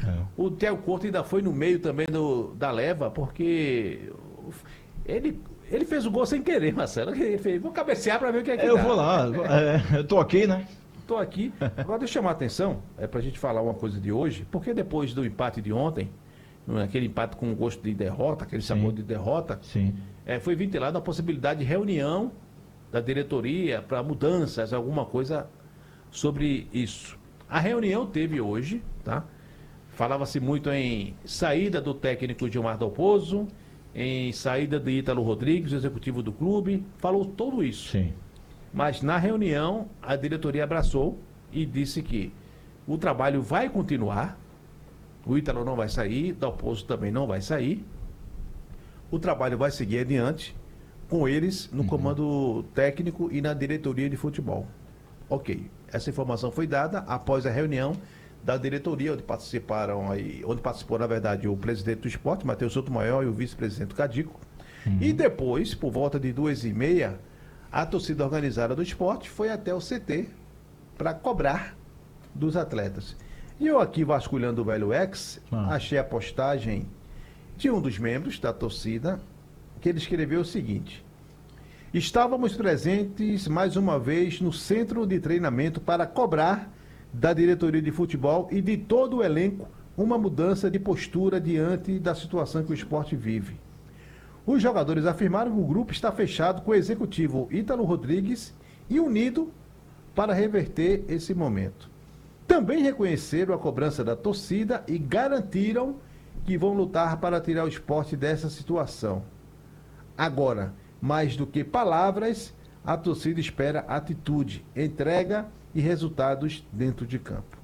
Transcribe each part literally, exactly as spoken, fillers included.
É. O Thiago Couto ainda foi no meio também do, da leva, porque ele, ele fez o gol sem querer, Marcelo. Ele fez, vou cabecear para ver o que é que Eu dá. vou lá, é, eu tô aqui, né? Estou aqui. Agora, deixa eu chamar a atenção, é para a gente falar uma coisa de hoje, porque depois do empate de ontem, aquele empate com gosto de derrota, aquele Sim. sabor de derrota, Sim. é, foi ventilada a possibilidade de reunião da diretoria para mudanças, alguma coisa sobre isso. A reunião teve hoje, tá? Falava-se muito em saída do técnico Gilmar Dalpozo, em saída de Ítalo Rodrigues, executivo do clube, falou tudo isso. Sim. Mas na reunião, a diretoria abraçou e disse que o trabalho vai continuar, o Ítalo não vai sair, Dalpozo também não vai sair, o trabalho vai seguir adiante, com eles no comando técnico e na diretoria de futebol. Ok, essa informação foi dada após a reunião da diretoria, onde participaram aí, onde participou, na verdade, o presidente do esporte, Matheus Sotomayor, e o vice-presidente Cadico. Uhum. E depois, por volta de duas e meia, a torcida organizada do esporte foi até o C T para cobrar dos atletas. E eu aqui, vasculhando o Velho X, ah. achei a postagem de um dos membros da torcida, que ele escreveu o seguinte: estávamos presentes mais uma vez no centro de treinamento para cobrar da diretoria de futebol e de todo o elenco uma mudança de postura diante da situação que o esporte vive. Os jogadores afirmaram que o grupo está fechado com o executivo Ítalo Rodrigues e unido para reverter esse momento. Também reconheceram a cobrança da torcida e garantiram que vão lutar para tirar o esporte dessa situação. Agora, mais do que palavras, a torcida espera atitude, entrega e resultados dentro de campo.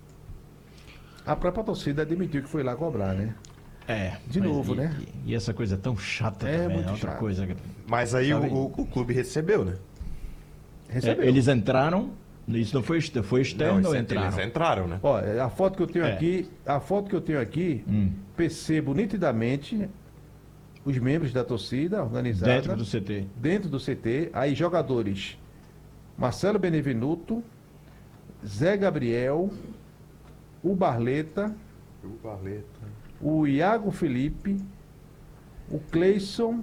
A própria torcida admitiu que foi lá cobrar, né? É. De novo, e, né? E, e essa coisa tão chata é, também, muito é outra chato. coisa. Mas aí o, o clube recebeu, né? Recebeu. É, eles entraram, isso não foi, foi externo não, ou eles entraram? Eles entraram, né? Ó, a foto que eu tenho É. aqui, a foto que eu tenho aqui, Hum. percebo nitidamente os membros da torcida organizada Dentro do C T. dentro do C T, aí jogadores Marcelo Benevenuto, Zé Gabriel, o Barleta, O Barleta. o Iago Felipe, o Cleison,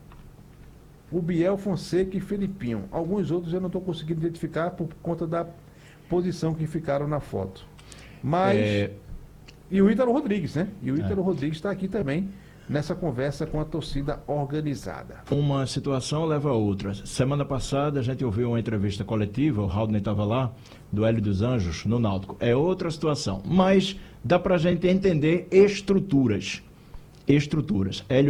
o Biel Fonseca e Felipinho. Alguns outros eu não estou conseguindo identificar por conta da posição que ficaram na foto. Mas. É... E o Ítalo Rodrigues, né? E o Ítalo É. Rodrigues está aqui também nessa conversa com a torcida organizada. Uma situação leva a outra. Semana passada a gente ouviu uma entrevista coletiva, o Raul estava lá, do Hélio dos Anjos, no Náutico. É outra situação, mas dá para a gente entender estruturas. Estruturas. Hélio